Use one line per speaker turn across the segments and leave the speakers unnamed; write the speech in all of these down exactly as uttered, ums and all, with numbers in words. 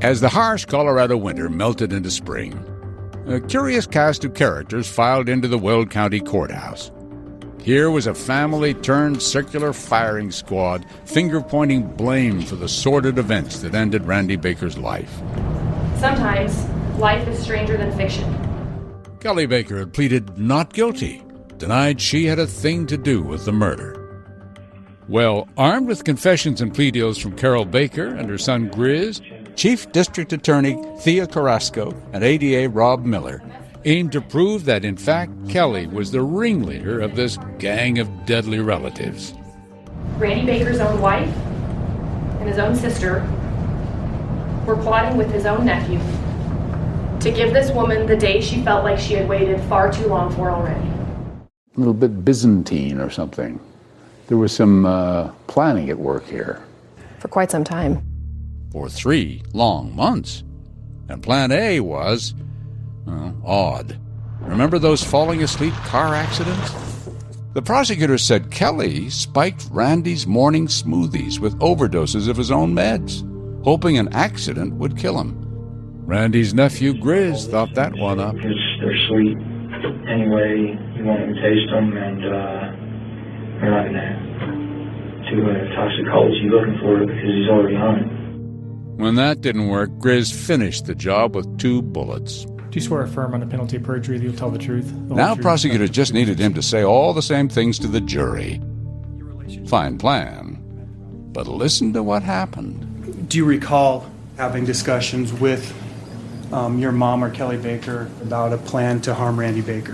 As the harsh Colorado winter melted into spring, a curious cast of characters filed into the Weld County Courthouse. Here was a family-turned-circular firing squad finger-pointing blame for the sordid events that ended Randy Baker's life.
Sometimes, life is stranger than fiction.
Kelly Baker had pleaded not guilty, denied she had a thing to do with the murder. Well, armed with confessions and plea deals from Carol Baker and her son Grizz, Chief District Attorney Thea Carrasco and A D A Rob Miller aimed to prove that, in fact, Kelly was the ringleader of this gang of deadly relatives.
Randy Baker's own wife and his own sister were plotting with his own nephew to give this woman the day she felt like she had waited far too long for already.
A little bit Byzantine or something. There was some uh, planning at work here.
For quite some time.
For three long months. And Plan A was... Well, odd. Remember those falling asleep car accidents? The prosecutor said Kelly spiked Randy's morning smoothies with overdoses of his own meds, hoping an accident would kill him. Randy's nephew Grizz thought that one up.
Because they're sweet. Anyway, you want him to taste them, and uh, they're not going to too uh, toxicology looking for it because he's already on it.
When that didn't work, Grizz finished the job with two bullets.
Do you swear affirm on the penalty of perjury that you'll tell the truth? The
now
truth,
prosecutors just needed him to say all the same things to the jury. Fine plan. But listen to what happened.
Do you recall having discussions with um, your mom or Kelly Baker about a plan to harm Randy Baker?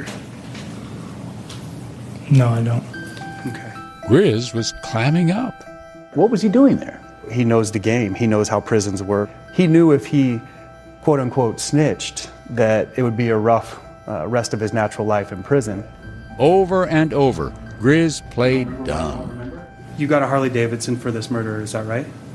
No, I don't.
Okay.
Grizz was clamming up.
What was he doing there?
He knows the game. He knows how prisons work. He knew if he, quote-unquote, snitched, that it would be a rough uh, rest of his natural life in prison.
Over and over, Grizz played dumb.
You got a Harley Davidson for this murder, is that right?